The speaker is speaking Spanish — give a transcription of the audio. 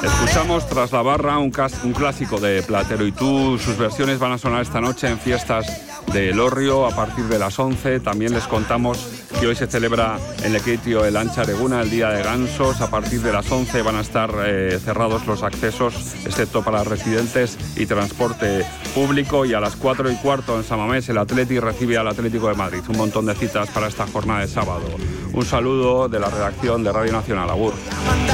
Escuchamos Tras la barra, un clásico de Platero y tú. Sus versiones van a sonar esta noche en fiestas de Elorrio a partir de las 11. También les contamos que hoy se celebra en Lekeitio el Antza Areguna, el Día de Gansos. A partir de las 11 van a estar cerrados los accesos, excepto para residentes y transporte público. Y a las 4:15 en San Mamés el Atleti recibe al Atlético de Madrid. Un montón de citas para esta jornada de sábado. Un saludo de la redacción de Radio Nacional. Agur.